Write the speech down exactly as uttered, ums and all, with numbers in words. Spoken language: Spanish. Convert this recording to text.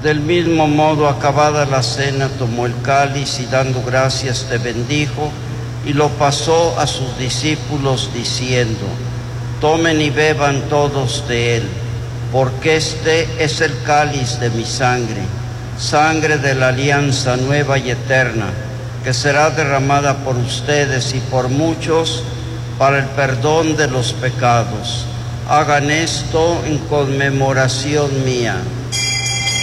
Del mismo modo, acabada la cena, tomó el cáliz y dando gracias te bendijo y lo pasó a sus discípulos diciendo: tomen y beban todos de él, porque este es el cáliz de mi sangre, sangre de la alianza nueva y eterna, que será derramada por ustedes y por muchos para el perdón de los pecados. Hagan esto en conmemoración mía.